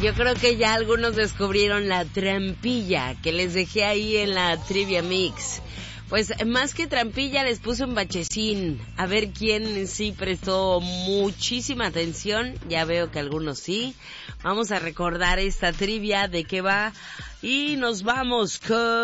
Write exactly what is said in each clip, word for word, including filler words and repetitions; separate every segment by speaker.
Speaker 1: Yo creo que ya algunos descubrieron la trampilla que les dejé ahí en la Trivia Mix. Pues más que trampilla les puse un bachecín. A ver quién sí prestó muchísima atención. Ya veo que algunos sí. Vamos a recordar esta trivia de qué va. Y nos vamos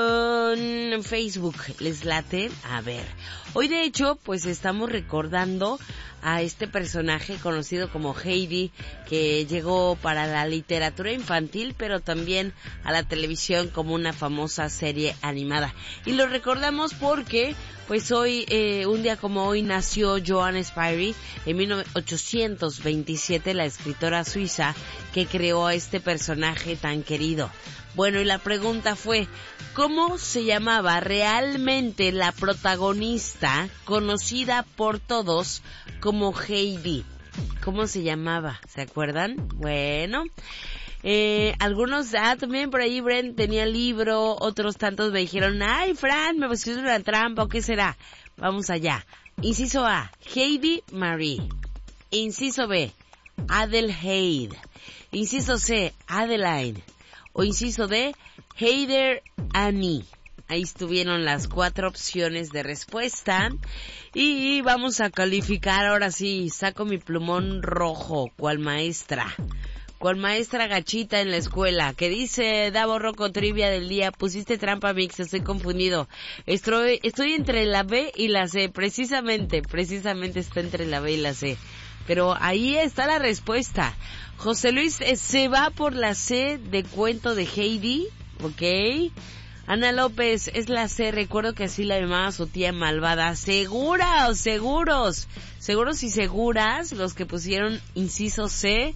Speaker 1: con Facebook. ¿Les late? A ver. Hoy de hecho pues estamos recordando a este personaje conocido como Heidi, que llegó para la literatura infantil, pero también a la televisión como una famosa serie animada. Y lo recordamos porque, pues hoy, eh, un día como hoy, nació Johanna Spyri en mil ochocientos veintisiete, la escritora suiza que creó a este personaje tan querido. Bueno, y la pregunta fue, ¿cómo se llamaba realmente la protagonista conocida por todos como Heidi? ¿Cómo se llamaba? ¿Se acuerdan? Bueno, eh, algunos, ah, también por ahí Brent tenía libro, otros tantos me dijeron, ay, Fran, me pusiste una trampa, ¿o qué será? Vamos allá. Inciso A, Heidi Marie. Inciso B, Adelheid. Inciso C, Adeline. O inciso D, Heider Annie. Ahí estuvieron las cuatro opciones de respuesta. Y vamos a calificar, ahora sí, saco mi plumón rojo, cual maestra. Cual maestra gachita en la escuela. Que dice, Davo Rocco, trivia del día, pusiste trampa mix, estoy confundido. Estoy, estoy entre la B y la C, precisamente, precisamente está entre la B y la C. Pero ahí está la respuesta. José Luis eh, se va por la C de cuento de Heidi, ¿ok? Ana López, es la C, recuerdo que así la llamaba su tía malvada. ¿Segura o seguros? Seguros y seguras, los que pusieron inciso C,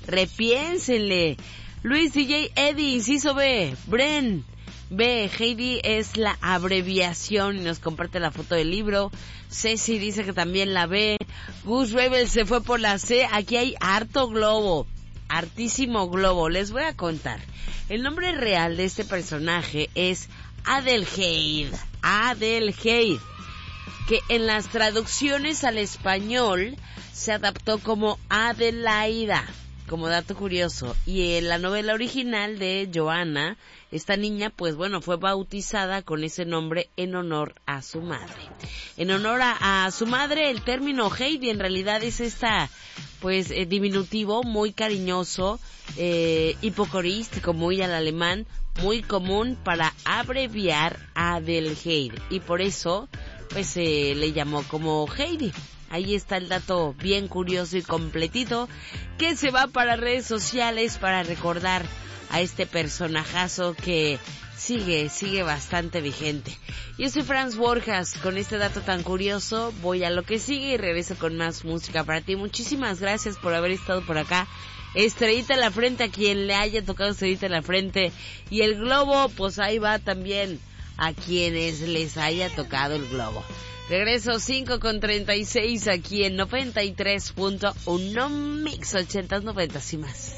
Speaker 1: repiénsenle. Luis D J Eddie, inciso B. Bren, B, Heidi es la abreviación y nos comparte la foto del libro. Ceci dice que también la B. Gus Rebel se fue por la C. Aquí hay harto globo, hartísimo globo. Les voy a contar. El nombre real de este personaje es Adelheid. Adelheid, que en las traducciones al español se adaptó como Adelaida, como dato curioso. Y en la novela original de Johanna, esta niña, pues bueno, fue bautizada con ese nombre en honor a su madre. En honor a, a su madre, el término Heidi en realidad es esta, pues, eh, diminutivo muy cariñoso, eh, hipocorístico, muy al alemán, muy común para abreviar Adelheid. Y por eso, pues, se eh, le llamó como Heidi. Ahí está el dato bien curioso y completito que se va para redes sociales para recordar a este personajazo que sigue, sigue bastante vigente. Yo soy Franz Borjas, con este dato tan curioso voy a lo que sigue y regreso con más música para ti. Muchísimas gracias por haber estado por acá. Estrellita en la frente a quien le haya tocado estrellita en la frente, y el globo, pues ahí va también a quienes les haya tocado el globo. Regreso cinco con treinta y seis aquí en noventa y tres punto uno Mix ochentas, noventas y más.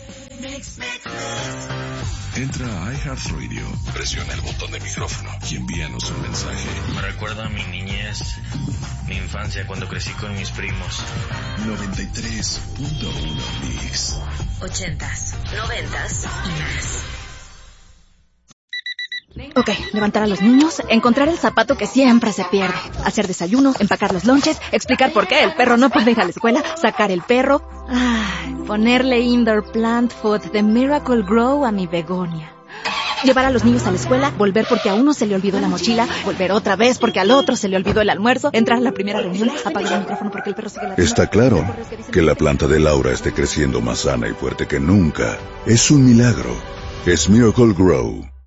Speaker 2: Entra a iHeartRadio, presiona el botón de micrófono y envíanos un mensaje.
Speaker 3: Me recuerda a mi niñez, mi infancia cuando crecí con mis primos.
Speaker 2: noventa y tres punto uno Mix.
Speaker 4: Ochentas, noventas y más.
Speaker 5: Ok, levantar a los niños, encontrar el zapato que siempre se pierde, hacer desayuno, empacar los lonches, explicar por qué el perro no puede ir a la escuela, sacar el perro, ay, ponerle indoor plant food de Miracle Grow a mi begonia. Llevar a los niños a la escuela, volver porque a uno se le olvidó la mochila, volver otra vez porque al otro se le olvidó el almuerzo, entrar a la primera reunión, apagar el micrófono porque el perro sigue la...
Speaker 2: Está claro que la planta de Laura esté creciendo más sana y fuerte que nunca. Es un milagro. Es Miracle Grow.